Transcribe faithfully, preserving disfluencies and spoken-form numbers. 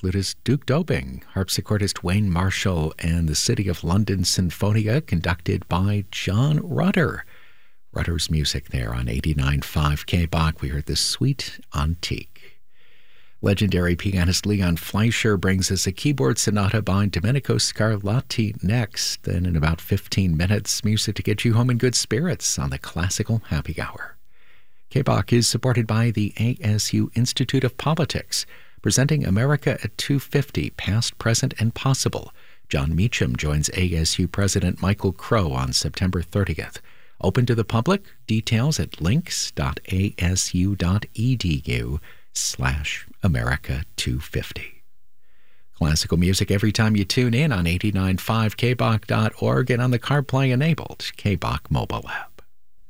flutist Duke Dobing, harpsichordist Wayne Marshall, and the City of London Sinfonia, conducted by John Rutter. Rutter's music there on eighty-nine point five K B O C. We heard the Suite Antique. Legendary pianist Leon Fleischer brings us a keyboard sonata by Domenico Scarlatti next. Then in about fifteen minutes, music to get you home in good spirits on the Classical Happy Hour. K B O C is supported by the A S U Institute of Politics, presenting America at two fifty, Past, Present, and Possible. John Meacham joins A S U President Michael Crow on September thirtieth. Open to the public. Details at links.asu.edu slash America 250. Classical music every time you tune in on eighty-nine point five K B O C dot org and on the CarPlay-enabled K B O C mobile app.